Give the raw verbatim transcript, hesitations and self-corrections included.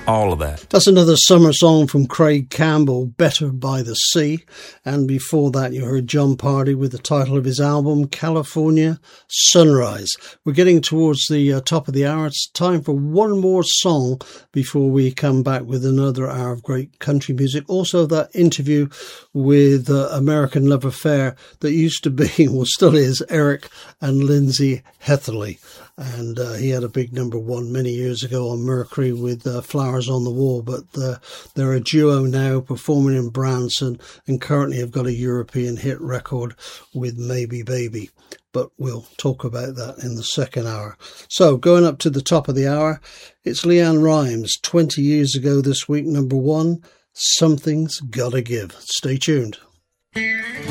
all of that. That's another summer song from Craig Campbell, Better by the Sea. And before that, you heard Jon Pardi with the title of his album, California Sunrise. We're getting towards the uh, top of the hour. It's time for one more song before we come back with another hour of great country music. Also, that interview with uh, American Love Affair that used to be, well, still is, Eric and Lindsay Hetherly. And uh, he had a big number one many years ago on Mercury with uh, Flowers on the Wall. But uh, they're a duo now performing in Branson and currently have got a European hit record with Maybe Baby. But we'll talk about that in the second hour. So going up to the top of the hour, it's Leanne Rimes, twenty years ago this week, number one, Something's Gotta Give. Stay tuned. Thank